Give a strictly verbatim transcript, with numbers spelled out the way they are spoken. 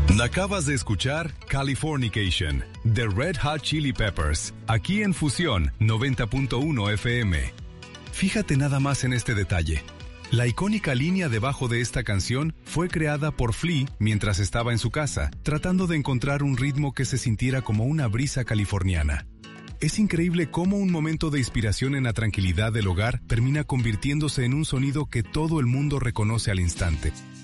Acabas de escuchar Californication, de Red Hot Chili Peppers, aquí en Fusión noventa punto uno F M. Fíjate nada más en este detalle. La icónica línea debajo de esta canción fue creada por Flea mientras estaba en su casa, tratando de encontrar un ritmo que se sintiera como una brisa californiana. Es increíble cómo un momento de inspiración en la tranquilidad del hogar termina convirtiéndose en un sonido que todo el mundo reconoce al instante.